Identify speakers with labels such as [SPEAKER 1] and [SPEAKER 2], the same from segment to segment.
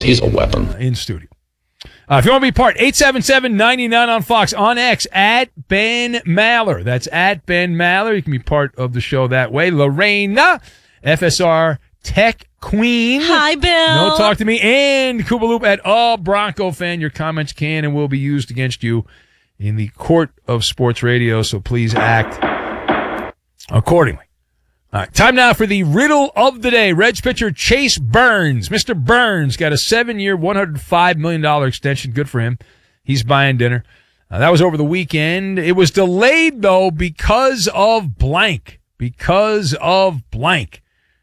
[SPEAKER 1] He's a weapon.
[SPEAKER 2] In studio. If you want to be part, 877-99 on Fox, on X, at Ben Maller. That's at Ben Maller. You can be part of the show that way. Lorena, FSR Tech Queen.
[SPEAKER 3] Hi, Bill.
[SPEAKER 2] No talk to me. And Koopaloop at All Bronco Fan. Your comments can and will be used against you in the court of sports radio, so please act accordingly. All right, time now for the riddle of the day. Reds pitcher Chase Burns. Mr. Burns got a 7-year, $105 million extension. Good for him. He's buying dinner. That was over the weekend. It was delayed, though, because of blank. Because of blank.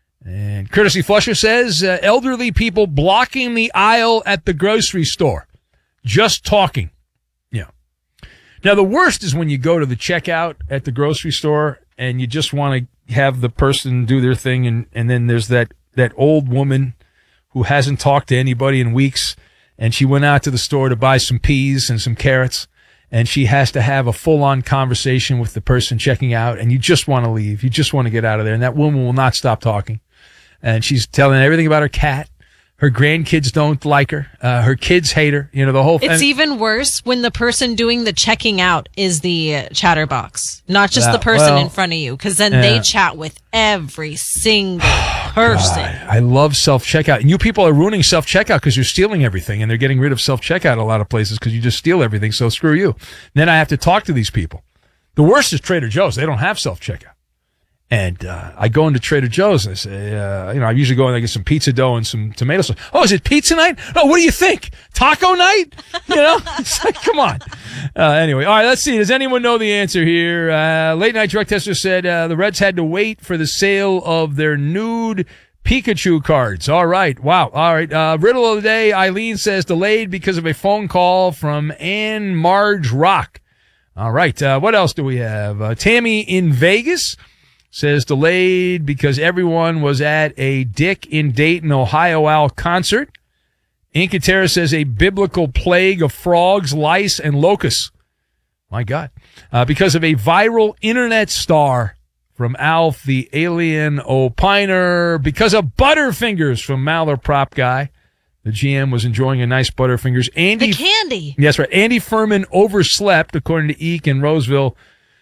[SPEAKER 2] And Courtesy Flusher says, elderly people blocking the aisle at the grocery store. Just talking. Yeah. Now, the worst is when you go to the checkout at the grocery store and you just want to have the person do their thing, and then there's that old woman who hasn't talked to anybody in weeks, and she went out to the store to buy some peas and some carrots, and she has to have a full-on conversation with the person checking out, and you just want to leave. You just want to get out of there, and that woman will not stop talking. And she's telling everything about her cat. Her grandkids don't like her. Her kids hate her. You know, the whole thing.
[SPEAKER 3] It's even worse when the person doing the checking out is the chatterbox, not just the person in front of you, because then they chat with every single person.
[SPEAKER 2] God, I love self-checkout. And you people are ruining self-checkout because you're stealing everything, and they're getting rid of self-checkout at a lot of places because you just steal everything, so screw you. And then I have to talk to these people. The worst is Trader Joe's. They don't have self-checkout. And I go into Trader Joe's and I say, I usually go and I get some pizza dough and some tomato sauce. Oh, is it pizza night? Oh, what do you think? Taco night? You know, it's like, come on. Anyway, all right, let's see. Does anyone know the answer here? Late Night Drug Tester said the Reds had to wait for the sale of their nude Pikachu cards. All right. Wow. All right. Riddle of the day. Eileen says delayed because of a phone call from Ann Marge Rock. All right. What else do we have? Tammy in Vegas says delayed because everyone was at a Dick in Dayton, Ohio Owl concert. Incatera says a biblical plague of frogs, lice, and locusts. My God. Because of a viral internet star from Alf, the alien opiner. Because of Butterfingers from Maller Prop Guy. The GM was enjoying a nice Butterfingers.
[SPEAKER 3] The candy.
[SPEAKER 2] Yes, right. Andy Furman overslept, according to Eek in Roseville,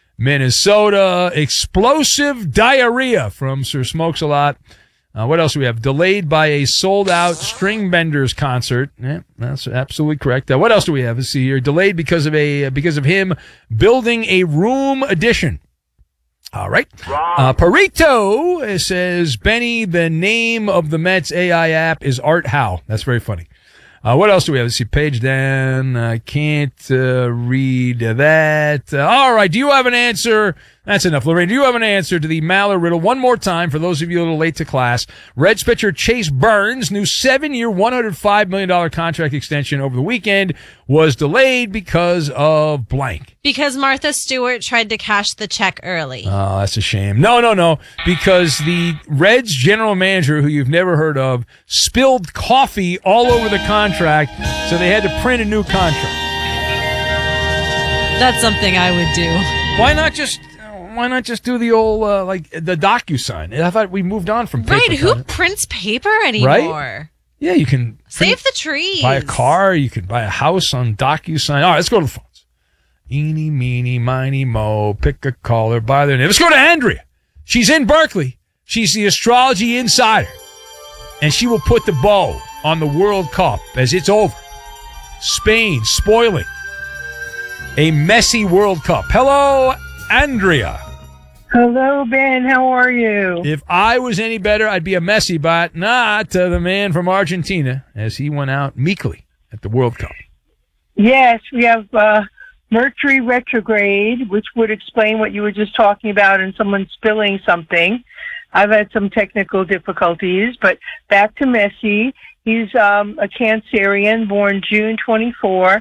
[SPEAKER 2] Minnesota. Explosive diarrhea from Sir Smokes-A-Lot. What else do we have? Delayed by a sold-out String Benders concert. Yeah, that's absolutely correct. What else do we have? Let's see here. Delayed because of him building a room addition. All right. Perito says, Benny, the name of the Mets AI app is Art Howe. That's very funny. What else do we have? Let's see. Page down. I can't read that. All right. Do you have an answer? That's enough. Lorraine, do you have an answer to the Maller riddle? One more time for those of you a little late to class. Reds pitcher Chase Burns' new 7-year, $105 million contract extension over the weekend was delayed because of blank.
[SPEAKER 3] Because Martha Stewart tried to cash the check early.
[SPEAKER 2] Oh, that's a shame. No. Because the Reds general manager, who you've never heard of, spilled coffee all over the contract, so they had to print a new contract.
[SPEAKER 3] That's something I would do.
[SPEAKER 2] Why not just do the old, like, the DocuSign? I thought we moved on from paper.
[SPEAKER 3] Right, who prints paper anymore?
[SPEAKER 2] Right? Yeah, you can
[SPEAKER 3] save the trees.
[SPEAKER 2] Buy a car, you can buy a house on DocuSign. All right, let's go to the phones. Eeny, meeny, miny, mo, pick a caller, buy their name. Let's go to Andrea. She's in Berkeley. She's the astrology insider. And she will put the bow on the World Cup as it's over. Spain spoiling a messy World Cup. Hello, Andrea.
[SPEAKER 4] Hello, Ben. How are you?
[SPEAKER 2] If I was any better, I'd be a Messi, but not the man from Argentina, as he went out meekly at the World Cup.
[SPEAKER 4] Yes, we have Mercury retrograde, which would explain what you were just talking about and someone spilling something. I've had some technical difficulties, but back to Messi. He's a Cancerian, born June 24,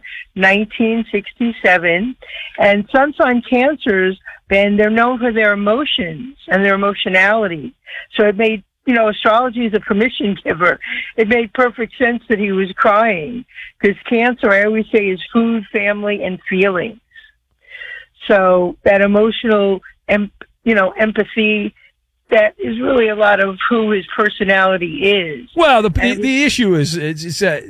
[SPEAKER 4] 1967. And sun sign Cancers, Ben, they're known for their emotions and their emotionality. So it made, astrology is a permission giver. It made perfect sense that he was crying, because Cancer, I always say, is food, family, and feelings. So that emotional, empathy, that is really a lot of who his personality is.
[SPEAKER 2] Well, the issue is it's